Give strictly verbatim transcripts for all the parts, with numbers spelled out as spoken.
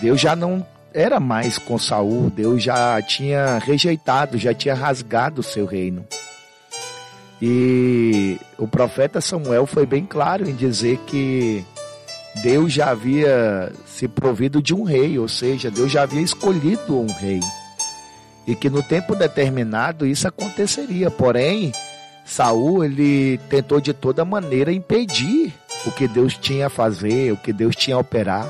Deus já não era mais com Saul, Deus já tinha rejeitado, já tinha rasgado o seu reino. E o profeta Samuel foi bem claro em dizer que Deus já havia se provido de um rei, ou seja, Deus já havia escolhido um rei. E que no tempo determinado isso aconteceria. Porém, Saul, ele tentou de toda maneira impedir o que Deus tinha a fazer, o que Deus tinha a operar.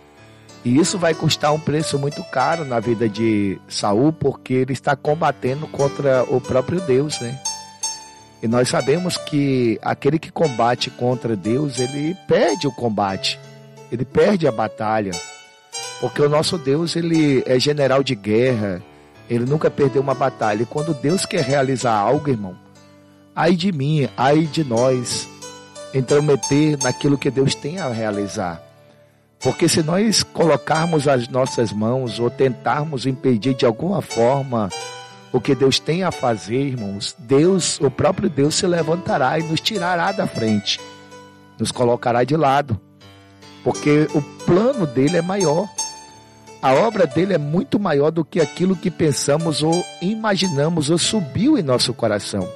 E isso vai custar um preço muito caro na vida de Saul, porque ele está combatendo contra o próprio Deus, né? E nós sabemos que aquele que combate contra Deus, ele perde o combate, ele perde a batalha, porque o nosso Deus, ele é general de guerra, ele nunca perdeu uma batalha. E quando Deus quer realizar algo, irmão, ai de mim, ai de nós, intrometer naquilo que Deus tem a realizar. Porque se nós colocarmos as nossas mãos ou tentarmos impedir de alguma forma o que Deus tem a fazer, irmãos, Deus, o próprio Deus se levantará e nos tirará da frente, nos colocará de lado, porque o plano dele é maior, a obra dele é muito maior do que aquilo que pensamos ou imaginamos ou subiu em nosso coração.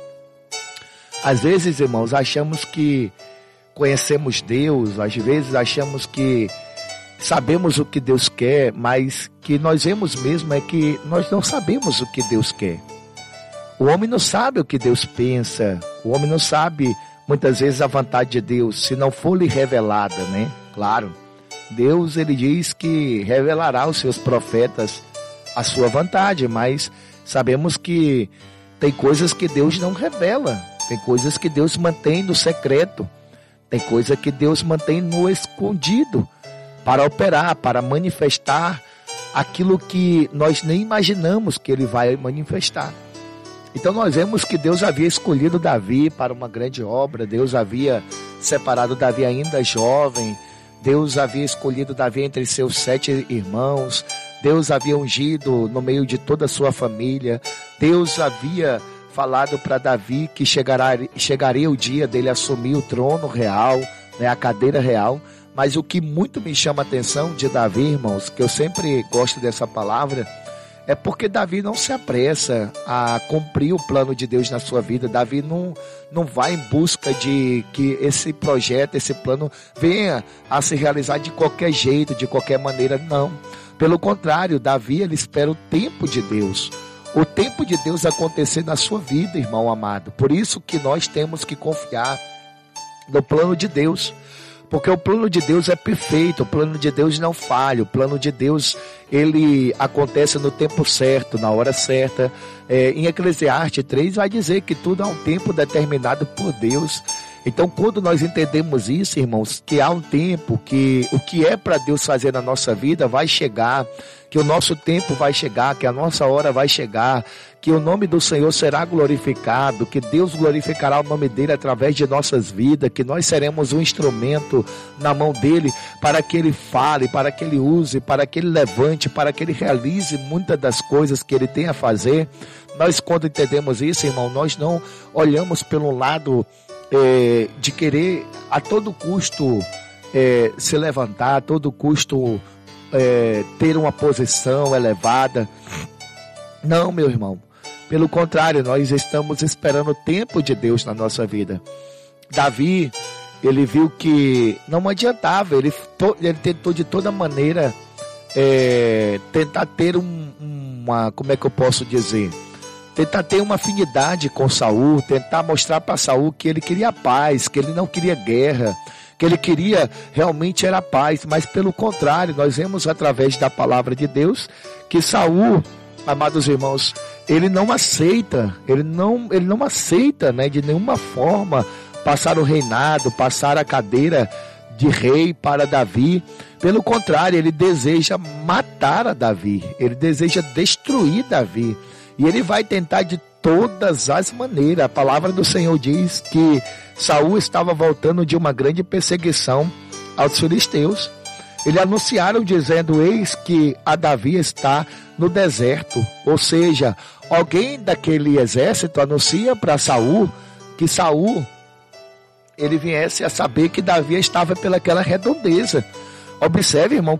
Às vezes, irmãos, achamos que conhecemos Deus, às vezes achamos que sabemos o que Deus quer, mas que nós vemos mesmo é que nós não sabemos o que Deus quer. O homem não sabe o que Deus pensa, o homem não sabe muitas vezes a vontade de Deus, se não for lhe revelada, né? Claro, Deus, ele diz que revelará aos seus profetas a sua vontade, mas sabemos que tem coisas que Deus não revela, tem coisas que Deus mantém no secreto, tem coisa que Deus mantém no escondido, para operar, para manifestar aquilo que nós nem imaginamos que ele vai manifestar. Então nós vemos que Deus havia escolhido Davi para uma grande obra, Deus havia separado Davi ainda jovem, Deus havia escolhido Davi entre seus sete irmãos, Deus havia ungido no meio de toda a sua família, Deus havia falado para Davi que chegará, chegaria o dia dele assumir o trono real, né, a cadeira real. Mas o que muito me chama a atenção de Davi, irmãos, que eu sempre gosto dessa palavra, é porque Davi não se apressa a cumprir o plano de Deus na sua vida. Davi não, não vai em busca de que esse projeto, esse plano venha a se realizar de qualquer jeito, de qualquer maneira, não. Pelo contrário, Davi, ele espera o tempo de Deus. O tempo de Deus acontecer na sua vida, irmão amado. Por isso que nós temos que confiar no plano de Deus. Porque o plano de Deus é perfeito, o plano de Deus não falha, o plano de Deus, ele acontece no tempo certo, na hora certa. É, em Eclesiastes três vai dizer que tudo há um tempo determinado por Deus. Então, quando nós entendemos isso, irmãos, que há um tempo, que o que é para Deus fazer na nossa vida vai chegar, que o nosso tempo vai chegar, que a nossa hora vai chegar, que o nome do Senhor será glorificado, que Deus glorificará o nome dele através de nossas vidas, que nós seremos um instrumento na mão dele para que ele fale, para que ele use, para que ele levante, para que ele realize muitas das coisas que ele tem a fazer. Nós, quando entendemos isso, irmão, nós não olhamos pelo lado é, de querer a todo custo é, se levantar, a todo custo é, ter uma posição elevada. Não, meu irmão. Pelo contrário, nós estamos esperando o tempo de Deus na nossa vida. Davi, ele viu que não adiantava, ele, ele tentou de toda maneira é, tentar ter um, uma, como é que eu posso dizer? Tentar ter uma afinidade com Saul, tentar mostrar para Saul que ele queria paz, que ele não queria guerra, que ele queria realmente era paz, mas pelo contrário, nós vemos através da palavra de Deus que Saul, amados irmãos, ele não aceita, ele não, ele não aceita, né, de nenhuma forma passar o reinado, passar a cadeira de rei para Davi. Pelo contrário, ele deseja matar a Davi, ele deseja destruir Davi, e ele vai tentar de todas as maneiras. A palavra do Senhor diz que Saul estava voltando de uma grande perseguição aos filisteus. Eles anunciaram dizendo: eis que a Davi está no deserto. Ou seja, alguém daquele exército anuncia para Saul que Saul, ele viesse a saber que Davi estava pelaquela redondeza. Observe, irmão,